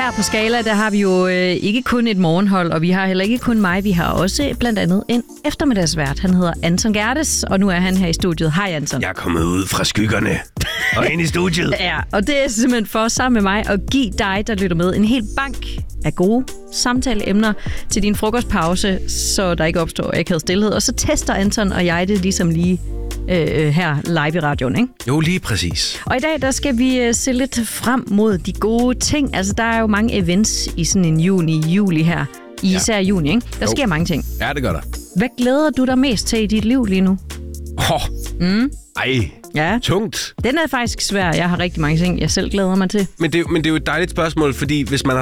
her på Skala, der har vi jo ikke kun et morgenhold, og vi har heller ikke kun mig. Vi har også blandt andet en eftermiddagsvært. Han hedder Anton Gerdes, og nu er han her i studiet. Hej, Anton. Jeg er kommet ud fra skyggerne og ind i studiet. Ja, og det er simpelthen for sammen med mig at give dig, der lytter med, en hel bank af gode samtaleemner til din frokostpause, så der ikke opstår akavet stilhed. Og så tester Anton og jeg det ligesom lige her live i radioen, ikke? Jo, lige præcis. Og i dag, der skal vi se lidt frem mod de gode ting. Altså, der er jo mange events i sådan en juli her. Især juni, ikke? Der sker mange ting. Ja, det gør der. Hvad glæder du dig mest til i dit liv lige nu? Ja. Tungt. Den er faktisk svær. Jeg har rigtig mange ting, jeg selv glæder mig til. Men det er jo et dejligt spørgsmål, fordi hvis man